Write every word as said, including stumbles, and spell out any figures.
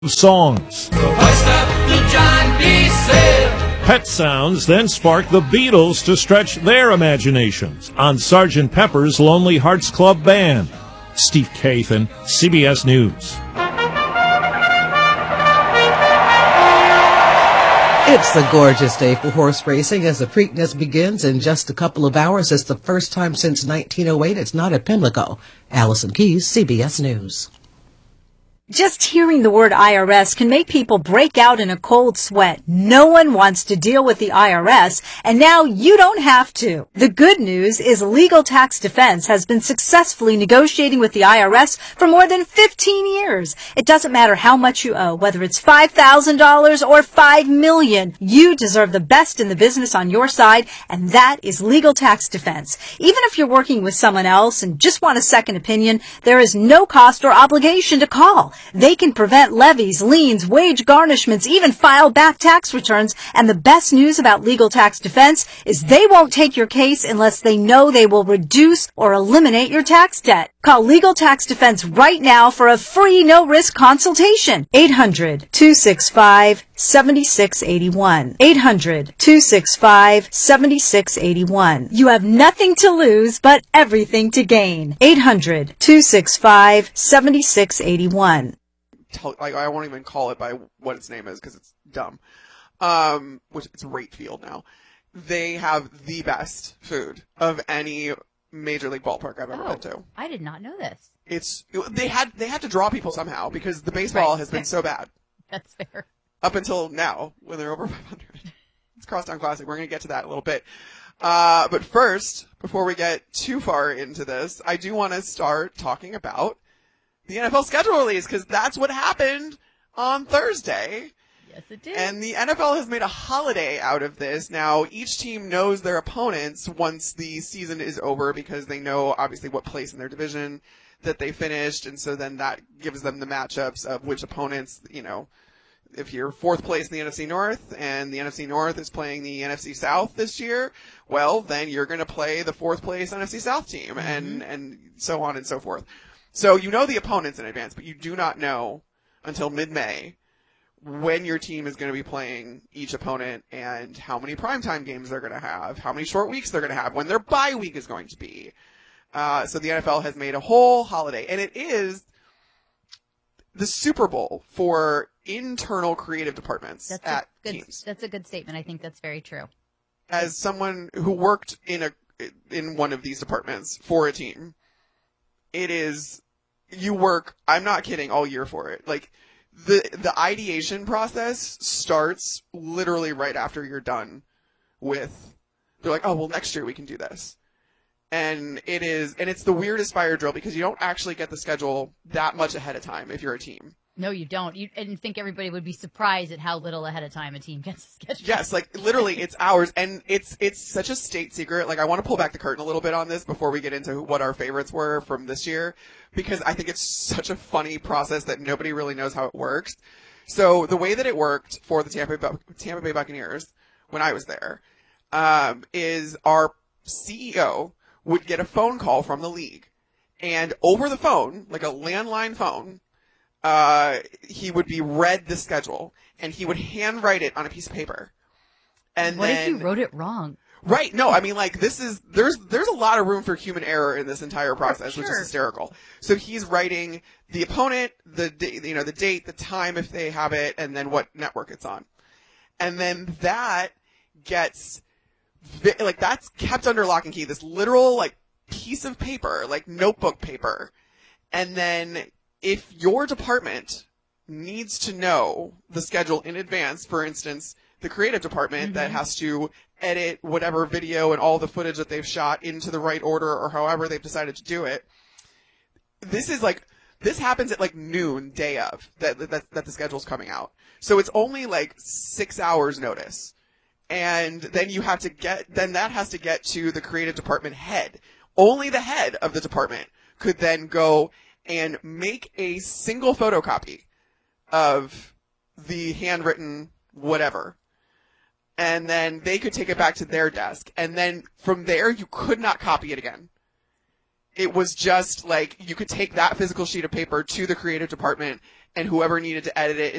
songs. Hoist up the John B. sail. Pet Sounds then sparked the Beatles to stretch their imaginations on Sergeant Pepper's Lonely Hearts Club Band. Steve Kathan, C B S News. It's a gorgeous day for horse racing as the Preakness begins in just a couple of hours. It's the first time since nineteen oh eight it's not at Pimlico. Allison Keyes, C B S News. Just hearing the word I R S can make people break out in a cold sweat. No one wants to deal with the I R S, and now you don't have to. The good news is Legal Tax Defense has been successfully negotiating with the I R S for more than fifteen years. It doesn't matter how much you owe, whether it's five thousand dollars or five million dollars. You deserve the best in the business on your side, and that is Legal Tax Defense. Even if you're working with someone else and just want a second opinion, there is no cost or obligation to call. They can prevent levies, liens, wage garnishments, even file back tax returns. And the best news about Legal Tax Defense is they won't take your case unless they know they will reduce or eliminate your tax debt. Call Legal Tax Defense right now for a free no-risk consultation. eight hundred, two six five, seven six eight one. eight hundred, two six five, seven six eight one. You have nothing to lose but everything to gain. eight hundred, two six five, seven six eight one. Tell, like, I won't even call it by what its name is because it's dumb. Um, which it's Ratefield now. They have the best food of any major league ballpark I've ever oh, been to. I did not know this. It's they had they had to draw people somehow because the baseball Right. has been so bad. That's fair. Up until now, when they're over five hundred. It's Crosstown Classic. We're going to get to that in a little bit. Uh, but first, before we get too far into this, I do want to start talking about the N F L schedule release, because that's what happened on Thursday. Yes, it did. And the N F L has made a holiday out of this. Now, each team knows their opponents once the season is over because they know, obviously, what place in their division that they finished. And so then that gives them the matchups of which opponents, you know, if you're fourth place in the N F C North and the N F C North is playing the N F C South this year, well, then you're going to play the fourth place N F C South team, mm-hmm. and, and so on and so forth. So you know the opponents in advance, but you do not know until mid-May when your team is going to be playing each opponent and how many primetime games they're going to have, how many short weeks they're going to have, when their bye week is going to be. Uh, so the N F L has made a whole holiday, and it is the Super Bowl for internal creative departments that's at a good, teams. That's a good statement. I think that's very true. As someone who worked in a in one of these departments for a team, it is, you work, I'm not kidding, all year for it. Like, the the ideation process starts literally right after you're done with, they're like, oh, well, next year we can do this. And it is, and it's the weirdest fire drill because you don't actually get the schedule that much ahead of time if you're a team. No, you don't. You, I didn't think everybody would be surprised at how little ahead of time a team gets a schedule. Yes, like literally it's hours, and it's it's such a state secret. Like, I want to pull back the curtain a little bit on this before we get into what our favorites were from this year, because I think it's such a funny process that nobody really knows how it works. So the way that it worked for the Tampa Bay, Tampa Bay Buccaneers when I was there um, is our C E O would get a phone call from the league, and over the phone, like a landline phone, uh, he would be read the schedule, and he would handwrite it on a piece of paper. And what then, if you wrote it wrong? Right. No, I mean, like, this is, there's, there's a lot of room for human error in this entire process, sure. which is hysterical. So he's writing the opponent, the, you know, the date, the time if they have it, and then what network it's on. And then that gets, like, that's kept under lock and key, this literal, like, piece of paper, like notebook paper. And then if your department needs to know the schedule in advance, for instance, the creative department mm-hmm. that has to edit whatever video and all the footage that they've shot into the right order or however they've decided to do it, this is like, this happens at like noon day of that, that, that the schedule's coming out. So it's only like six hours notice. And then you have to get, then that has to get to the creative department head. Only the head of the department could then go and make a single photocopy of the handwritten whatever. And then they could take it back to their desk. And then from there, you could not copy it again. It was just like, you could take that physical sheet of paper to the creative department and whoever needed to edit it